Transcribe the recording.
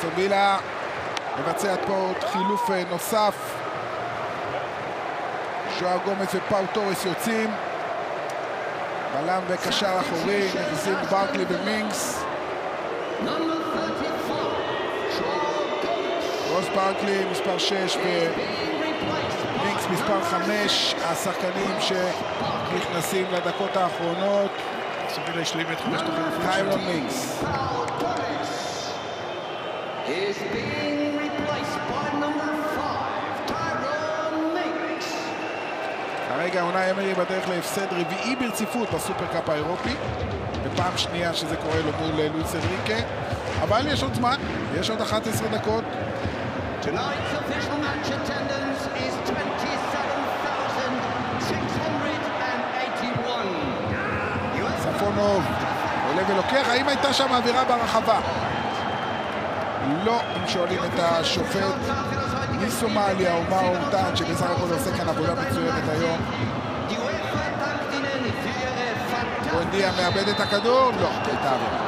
אסטון וילה מבצע פה חילוף נוסף. ז'ואאו גומז ופאו טורס יוצאים. בלם וקשר אחורי, נכנסים ברקלי ומינגס. רוס ברקלי מספר 6 ומינגס מספר 5, השחקנים שנכנסים לדקות האחרונות. סבילה השלים את 5 החילופים. טיירון מינגס. כרגע אונאי אמרי בדרך להפסד רביעי ברציפות בסופרקאפ האירופי, בפעם שנייה שזה קורה לו מול לואיס אנריקה, אבל יש עוד זמן, יש עוד 11 דקות. ספונוב עולה ולוקח. האם הייתה שם אווירה ברחבה? לא, אם שואלים את השופט מסומליה או מה אורטן, שבסך הכל עושה כאן עבודה מצוינת היום. בואנדיה מאבד את הכדור? לא, הייתה עבודה.